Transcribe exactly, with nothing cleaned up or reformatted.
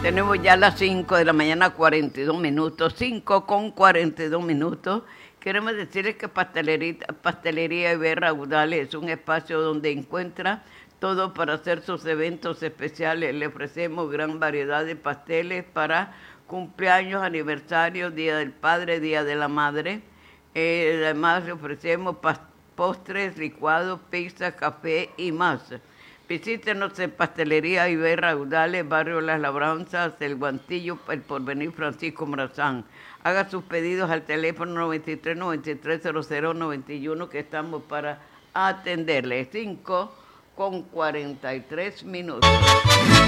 Tenemos ya las cinco de la mañana, cuarenta y dos minutos, cinco con cuarenta y dos minutos. Queremos decirles que Pastelería, Pastelería Iberra Audales es un espacio donde encuentra todo para hacer sus eventos especiales. Le ofrecemos gran variedad de pasteles para cumpleaños, aniversarios, Día del Padre, Día de la Madre. Eh, además le ofrecemos postres, licuados, pizza, café y más. Visítenos en Pastelería Iberra Audales, Barrio Las Labranzas, El Guantillo, El Porvenir, Francisco Morazán. Haga sus pedidos al teléfono noventa y tres, noventa y tres, cero cero, noventa y uno que estamos para atenderle. cinco con cuarenta y tres minutos.